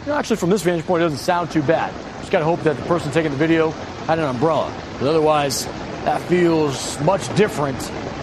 actually, from this vantage point, it doesn't sound too bad. Just got to hope that the person taking the video had an umbrella. But otherwise, that feels much different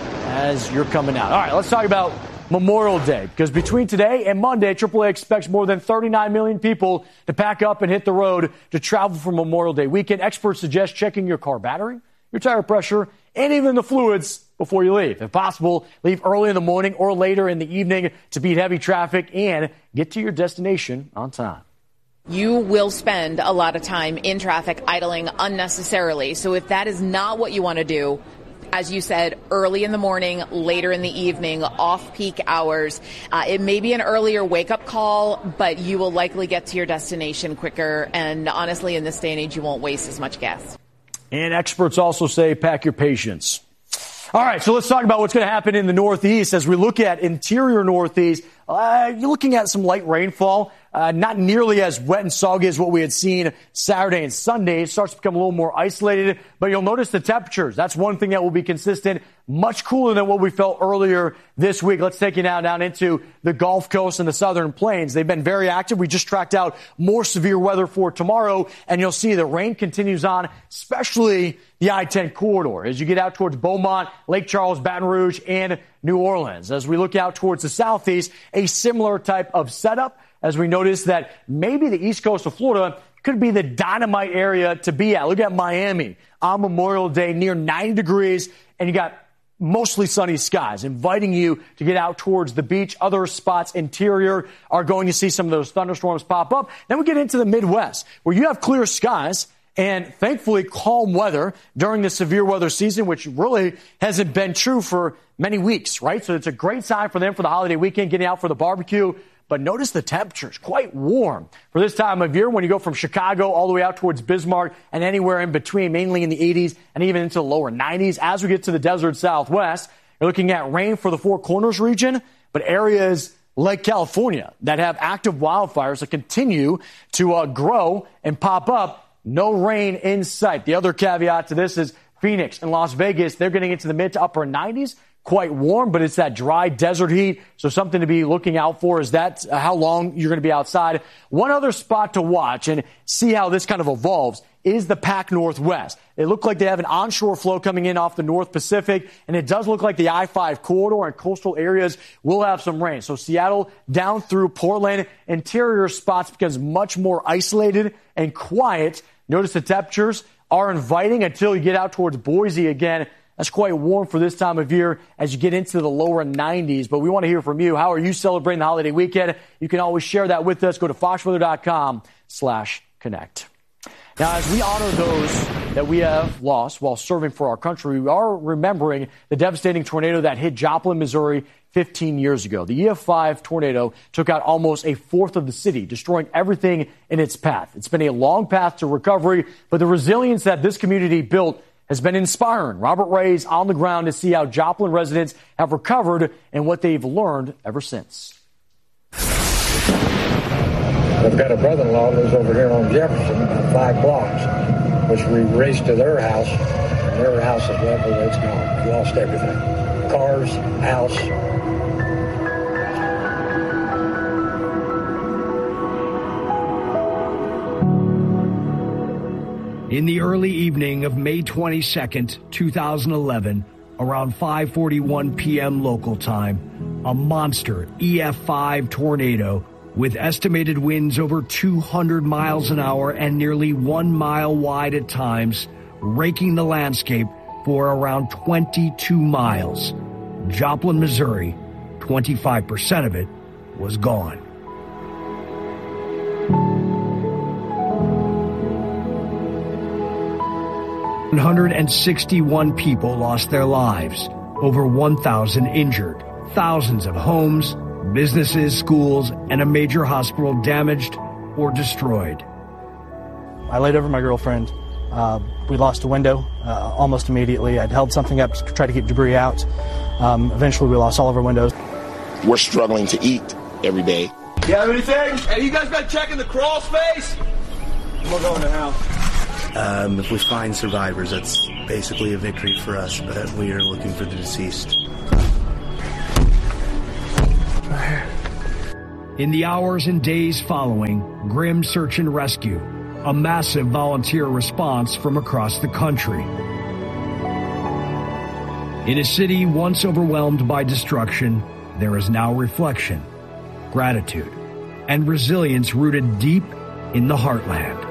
as you're coming out. All right, let's talk about Memorial Day, because between today and Monday, AAA expects more than 39 million people to pack up and hit the road to travel for Memorial Day weekend. Experts suggest checking your car battery, your tire pressure, and even the fluids before you leave. If possible, leave early in the morning or later in the evening to beat heavy traffic and get to your destination on time. You will spend a lot of time in traffic idling unnecessarily. So if that is not what you want to do, as you said, early in the morning, later in the evening, off-peak hours, it may be an earlier wake-up call, but you will likely get to your destination quicker. And honestly, in this day and age, you won't waste as much gas. And experts also say pack your patience. All right, so let's talk about what's going to happen in the Northeast. As we look at interior Northeast, you're looking at some light rainfall. Not nearly as wet and soggy as what we had seen Saturday and Sunday. It starts to become a little more isolated, but you'll notice the temperatures. That's one thing that will be consistent, much cooler than what we felt earlier this week. Let's take you now down into the Gulf Coast and the Southern Plains. They've been very active. We just tracked out more severe weather for tomorrow, and you'll see the rain continues on, especially the I-10 corridor as you get out towards Beaumont, Lake Charles, Baton Rouge, and New Orleans. As we look out towards the Southeast, a similar type of setup, as we notice that maybe the east coast of Florida could be the dynamite area to be at. Look at Miami on Memorial Day, near 90 degrees, and you got mostly sunny skies, inviting you to get out towards the beach. Other spots interior are going to see some of those thunderstorms pop up. Then we get into the Midwest, where you have clear skies and thankfully calm weather during the severe weather season, which really hasn't been true for many weeks, right? So it's a great sign for them for the holiday weekend, getting out for the barbecue. But notice the temperatures, quite warm for this time of year when you go from Chicago all the way out towards Bismarck and anywhere in between, mainly in the 80s and even into the lower 90s. As we get to the desert Southwest, you're looking at rain for the Four Corners region, but areas like California that have active wildfires that continue to grow and pop up, no rain in sight. The other caveat to this is Phoenix and Las Vegas, they're getting into the mid to upper 90s. Quite warm, but it's that dry desert heat. So something to be looking out for is that how long you're going to be outside. One other spot to watch and see how this kind of evolves is the Pac Northwest. They look like they have an onshore flow coming in off the North Pacific, and it does look like the I-5 corridor and coastal areas will have some rain. So Seattle down through Portland, interior spots becomes much more isolated and quiet. Notice the temperatures are inviting until you get out towards Boise again. That's quite warm for this time of year as you get into the lower 90s. But we want to hear from you. How are you celebrating the holiday weekend? You can always share that with us. Go to foxweather.com/connect. Now, as we honor those that we have lost while serving for our country, we are remembering the devastating tornado that hit Joplin, Missouri 15 years ago. The EF5 tornado took out almost a fourth of the city, destroying everything in its path. It's been a long path to recovery, but the resilience that this community built has been inspiring. Robert Ray is on the ground to see how Joplin residents have recovered and what they've learned ever since. I've got a brother-in-law who lives over here on Jefferson, 5 blocks, which we raced to their house, and their house is well, it's gone. We lost everything. Cars, house. In the early evening of May 22nd, 2011, around 5:41 p.m. local time, a monster EF5 tornado with estimated winds over 200 miles an hour and nearly 1 mile wide at times, raking the landscape for around 22 miles. Joplin, Missouri, 25% of it was gone. 161 people lost their lives, over 1,000 injured, thousands of homes, businesses, schools, and a major hospital damaged or destroyed. I laid over my girlfriend. We lost a window almost immediately. I'd held something up to try to keep debris out. Eventually, we lost all of our windows. We're struggling to eat every day. You have anything? Hey, you guys been checking the crawl space? We'll go in the house. If we find survivors, that's basically a victory for us, but we are looking for the deceased. In the hours and days following, grim search and rescue, a massive volunteer response from across the country. In a city once overwhelmed by destruction, there is now reflection, gratitude, and resilience rooted deep in the heartland.